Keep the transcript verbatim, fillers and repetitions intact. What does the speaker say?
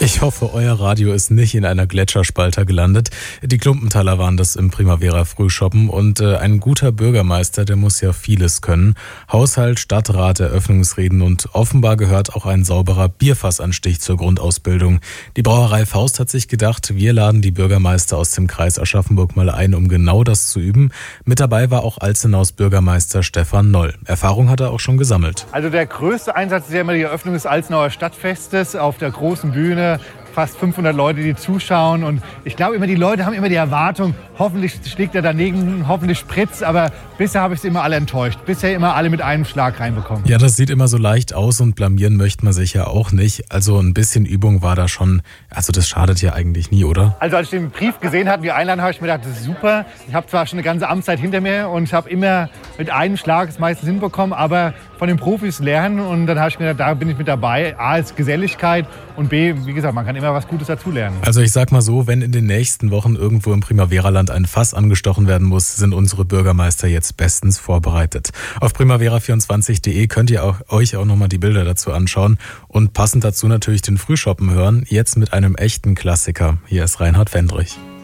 Ich hoffe, euer Radio ist nicht in einer Gletscherspalter gelandet. Die Klumpenthaler waren das im Primavera Frühschoppen und äh, ein guter Bürgermeister, der muss ja vieles können. Haushalt, Stadtrat, Eröffnungsreden und offenbar gehört auch ein sauberer Bierfassanstich zur Grundausbildung. Die Brauerei Faust hat sich gedacht, wir laden die Bürgermeister aus dem Kreis Aschaffenburg mal ein, um genau das zu üben. Mit dabei war auch Alzenaus Bürgermeister Stefan Noll. Erfahrung hat er auch schon gesammelt. Also der größte Einsatz ist ja immer die Eröffnung des Alzenauer Stadtfestes auf der großen Bühne. Fast fünfhundert Leute, die zuschauen. Und ich glaube immer, die Leute haben immer die Erwartung, hoffentlich schlägt er daneben, hoffentlich spritzt. Aber bisher habe ich sie immer alle enttäuscht. Bisher immer alle mit einem Schlag reinbekommen. Ja, das sieht immer so leicht aus und blamieren möchte man sich ja auch nicht. Also ein bisschen Übung war da schon. Also das schadet ja eigentlich nie, oder? Also als ich den Brief gesehen habe, die Einladung, habe ich mir gedacht, das ist super. Ich habe zwar schon eine ganze Amtszeit hinter mir und ich habe immer mit einem Schlag es meistens hinbekommen, aber von den Profis lernen. Und dann habe ich mir gedacht, da bin ich mit dabei. A ist Geselligkeit und B, wie gesagt, man kann immer was Gutes dazulernen. Also ich sag mal so, wenn in den nächsten Wochen irgendwo im Primavera-Land ein Fass angestochen werden muss, sind unsere Bürgermeister jetzt bestens vorbereitet. Auf primavera vierundzwanzig punkt de könnt ihr auch, euch auch nochmal die Bilder dazu anschauen und passend dazu natürlich den Frühschoppen hören, jetzt mit einem echten Klassiker. Hier ist Reinhard Fendrich.